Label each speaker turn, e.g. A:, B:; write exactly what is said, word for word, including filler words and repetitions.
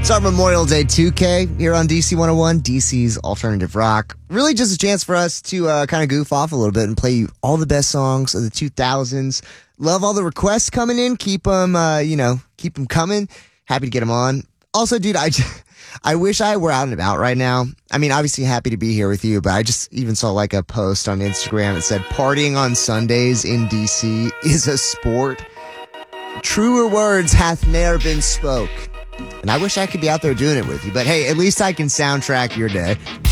A: It's our Memorial Day two K here on D C one oh one, D C's Alternative Rock. Really just a chance for us to uh, kind of goof off a little bit and play you all the best songs of the two thousands. Love all the requests coming in. Keep them, uh, you know, keep them coming. Happy to get them on. Also, dude, I, I wish I were out and about right now. I mean, obviously happy to be here with you, but I just even saw like a post on Instagram that said partying on Sundays in D C is a sport. Truer words hath ne'er been spoke. And I wish I could be out there doing it with you. But hey, at least I can soundtrack your day.